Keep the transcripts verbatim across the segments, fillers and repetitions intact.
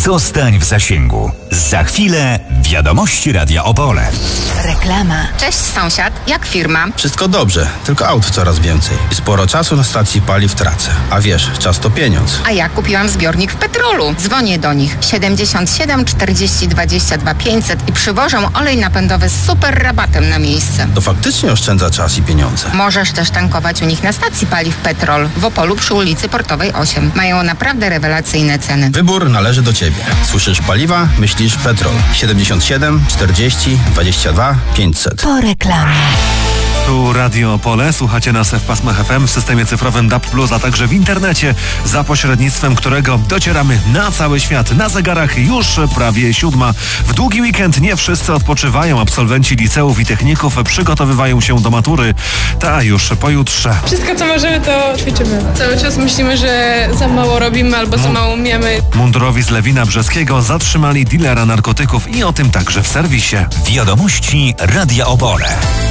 Zostań w zasięgu. Za chwilę wiadomości Radia Opole. Reklama. Cześć sąsiad, jak firma? Wszystko dobrze, tylko aut coraz więcej. I sporo czasu na stacji paliw tracę. A wiesz, czas to pieniądz. A ja kupiłam zbiornik w Petrolu. Dzwonię do nich siedemdziesiąt siedem czterdzieści dwadzieścia dwa pięćset i przywożą olej napędowy z super rabatem na miejsce. To faktycznie oszczędza czas i pieniądze. Możesz też tankować u nich na stacji paliw Petrol w Opolu przy ulicy Portowej osiem. Mają naprawdę rewelacyjne ceny. Wybór należy do Ciebie. Słyszysz paliwa? Myślisz Petrol. siedemdziesiąt siedem czterdzieści dwadzieścia dwa pięćset. Po reklamie. Tu Radio Opole, słuchacie nas w pasmach F M, w systemie cyfrowym D A B plus, a także w internecie, za pośrednictwem którego docieramy na cały świat. Na zegarach już prawie siódma. W długi weekend nie wszyscy odpoczywają. Absolwenci liceów i techników przygotowywają się do matury. Ta już pojutrze. Wszystko, co możemy, to ćwiczymy. Cały czas myślimy, że za mało robimy albo za mało umiemy. Mundurowi z Lewina Brzeskiego zatrzymali dilera narkotyków i o tym także w serwisie. Wiadomości Radia Opole.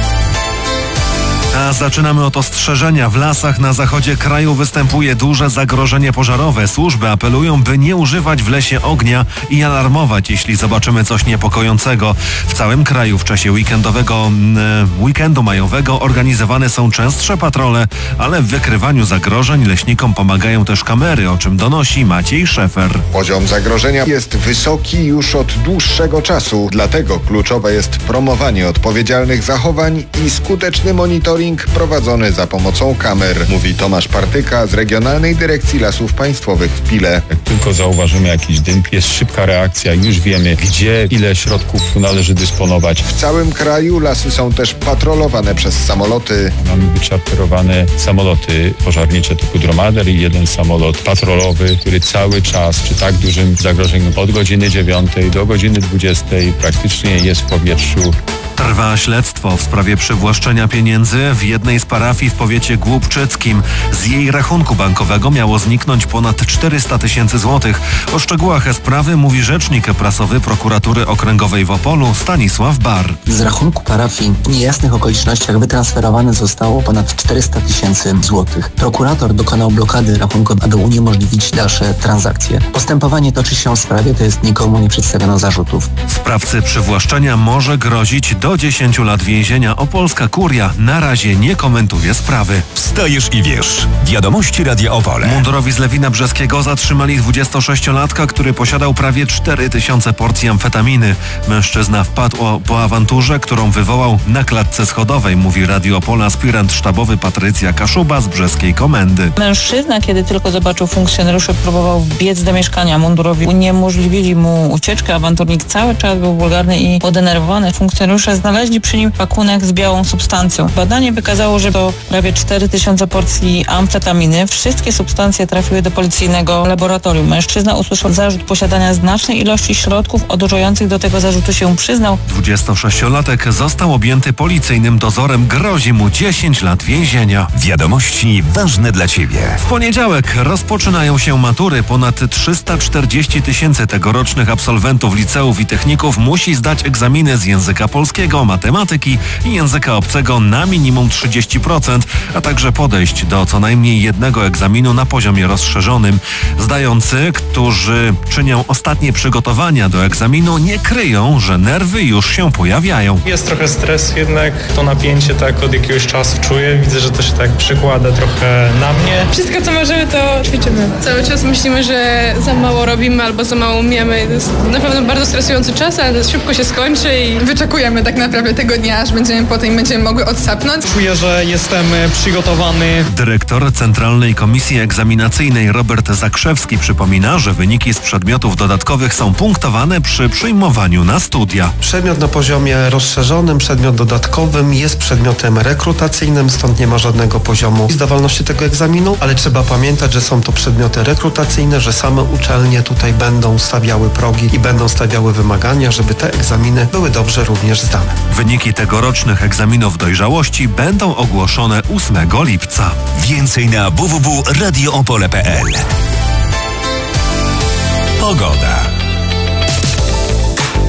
A zaczynamy od ostrzeżenia. W lasach na zachodzie kraju występuje duże zagrożenie pożarowe. Służby apelują, by nie używać w lesie ognia i alarmować, jeśli zobaczymy coś niepokojącego. W całym kraju w czasie weekendowego, e, weekendu majowego organizowane są częstsze patrole, ale w wykrywaniu zagrożeń leśnikom pomagają też kamery, o czym donosi Maciej Szefer. Poziom zagrożenia jest wysoki już od dłuższego czasu, dlatego kluczowe jest promowanie odpowiedzialnych zachowań i skuteczny monitoring prowadzony za pomocą kamer, mówi Tomasz Partyka z Regionalnej Dyrekcji Lasów Państwowych w Pile. Jak tylko zauważymy jakiś dym, jest szybka reakcja, już wiemy, gdzie, ile środków należy dysponować. W całym kraju lasy są też patrolowane przez samoloty. Mamy wyczarterowane samoloty pożarnicze typu Dromader i jeden samolot patrolowy, który cały czas przy tak dużym zagrożeniu od godziny dziewiątej do godziny dwudziestej praktycznie jest w powietrzu. Trwa śledztwo w sprawie przywłaszczenia pieniędzy w jednej z parafii w powiecie głubczyckim. Z jej rachunku bankowego miało zniknąć ponad czterysta tysięcy złotych. O szczegółach sprawy mówi rzecznik prasowy Prokuratury Okręgowej w Opolu Stanisław Bar. Z rachunku parafii w niejasnych okolicznościach wytransferowane zostało ponad czterysta tysięcy złotych. Prokurator dokonał blokady rachunku, aby uniemożliwić dalsze transakcje. Postępowanie toczy się w sprawie, to jest nikomu nie przedstawiono zarzutów. Sprawcy przywłaszczenia może grozić do dziesięciu lat więzienia. Opolska Kuria na razie nie komentuje sprawy. Wstajesz i wiesz. Wiadomości Radia Opole. Mundurowi z Lewina Brzeskiego zatrzymali dwudziestosześciolatka, który posiadał prawie cztery tysiące porcji amfetaminy. Mężczyzna wpadł o, po awanturze, którą wywołał na klatce schodowej, mówi Radio Opole aspirant sztabowy Patrycja Kaszuba z brzeskiej komendy. Mężczyzna, kiedy tylko zobaczył funkcjonariuszy, próbował wbiec do mieszkania. Mundurowi uniemożliwili mu ucieczkę. Awanturnik cały czas był wulgarny i podenerwowany. Funkcjonariusze znaleźli przy nim pakunek z białą substancją. Badanie wykazało, że to prawie cztery tysiące porcji amfetaminy. Wszystkie substancje trafiły do policyjnego laboratorium. Mężczyzna usłyszał zarzut posiadania znacznej ilości środków odurzających, do tego zarzutu się przyznał. dwudziestosześciolatek został objęty policyjnym dozorem. Grozi mu dziesięć lat więzienia. Wiadomości ważne dla Ciebie. W poniedziałek rozpoczynają się matury. Ponad trzysta czterdzieści tysięcy tegorocznych absolwentów liceów i techników musi zdać egzaminy z języka polskiego, matematyki i języka obcego na minimum trzydzieści procent, a także podejść do co najmniej jednego egzaminu na poziomie rozszerzonym. Zdający, którzy czynią ostatnie przygotowania do egzaminu, nie kryją, że nerwy już się pojawiają. Jest trochę stres jednak, to napięcie tak od jakiegoś czasu czuję. Widzę, że to się tak przykłada trochę na mnie. Wszystko, co możemy, to ćwiczymy. Cały czas myślimy, że za mało robimy albo za mało umiemy. To jest na pewno bardzo stresujący czas, ale szybko się skończy i wyczekujemy tak naprawdę tego dnia, aż będziemy potem będziemy mogły odsapnąć. Czuję, że jestem przygotowany. Dyrektor Centralnej Komisji Egzaminacyjnej Robert Zakrzewski przypomina, że wyniki z przedmiotów dodatkowych są punktowane przy przyjmowaniu na studia. Przedmiot na poziomie rozszerzonym, przedmiot dodatkowym jest przedmiotem rekrutacyjnym, stąd nie ma żadnego poziomu zdawalności tego egzaminu, ale trzeba pamiętać, że są to przedmioty rekrutacyjne, że same uczelnie tutaj będą stawiały progi i będą stawiały wymagania, żeby te egzaminy były dobrze również zdane. Wyniki tegorocznych egzaminów dojrzałości będą ogłoszone ósmego lipca. Więcej na w w w kropka radio opole kropka p l. Pogoda.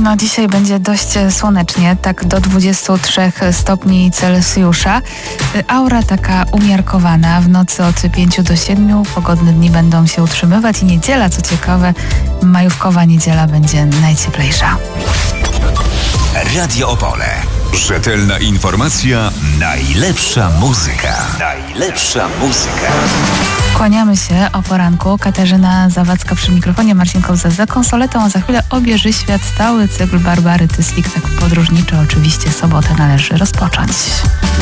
No dzisiaj będzie dość słonecznie, tak do dwudziestu trzech stopni Celsjusza. Aura taka umiarkowana, w nocy od pięciu do siedmiu. Pogodne dni będą się utrzymywać i niedziela, co ciekawe, majówkowa niedziela będzie najcieplejsza. Radio Opole. Rzetelna informacja, najlepsza muzyka. Najlepsza muzyka. Kłaniamy się o poranku. Katarzyna Zawadzka przy mikrofonie, Marcin Kołza za konsoletą, a za chwilę obieży świat stały cykl Barbary Tyslik, tak podróżniczo oczywiście sobotę należy rozpocząć.